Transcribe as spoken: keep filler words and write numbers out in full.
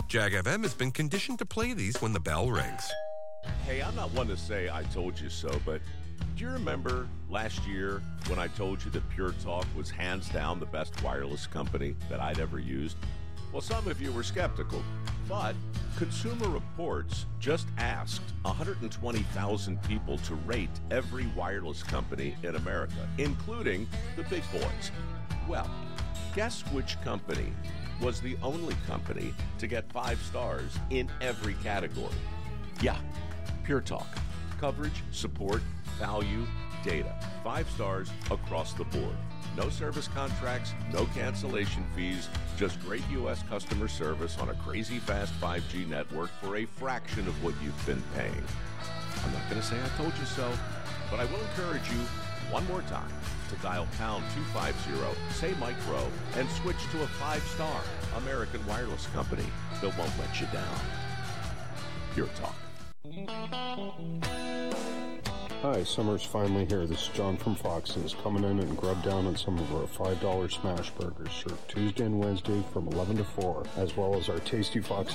Jag F M has been conditioned to play these when the bell rings. Hey, I'm not one to say I told you so, but do you remember last year when I told you that Pure Talk was hands down the best wireless company that I'd ever used? Well, some of you were skeptical, but Consumer Reports just asked one hundred twenty thousand people to rate every wireless company in America, including the big boys. Well, guess which company was the only company to get five stars in every category? Yeah, Pure Talk. Coverage, support, value, data. Five stars across the board. No service contracts, no cancellation fees, just great U S customer service on a crazy fast five G network for a fraction of what you've been paying. I'm not going to say I told you so, but I will encourage you one more time to dial pound two fifty, say Mike Rowe, and switch to a five-star American wireless company that won't let you down. Pure Talk. Hi, summer's finally here. This is John from Foxton's coming in and grub down on some of our five dollar smash burgers served Tuesday and Wednesday from eleven to four, as well as our tasty Fox